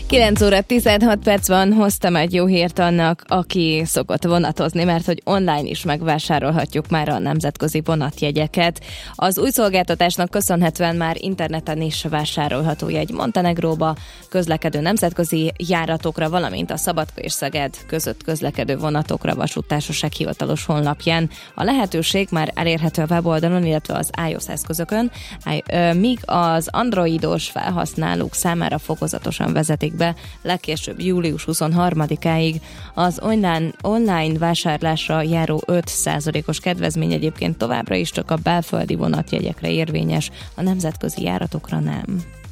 9 óra 16 perc van, hoztam egy jó hírt annak, aki szokott vonatozni, mert hogy online is megvásárolhatjuk már a nemzetközi vonatjegyeket. Az új szolgáltatásnak köszönhetően már interneten is vásárolható jegy Montenegróba, közlekedő nemzetközi járatokra, valamint a Szabadka és Szeged között közlekedő vonatokra vasúttársaság hivatalos honlapján. A lehetőség már elérhető a weboldalon, illetve az iOS eszközökön, míg az androidos felhasználók számára fokozatosan vezetik be legkésőbb július 23-áig. Az online vásárlásra járó 5%-os kedvezmény egyébként továbbra is csak a belföldi vonatjegyekre érvényes, a nemzetközi járatokra nem.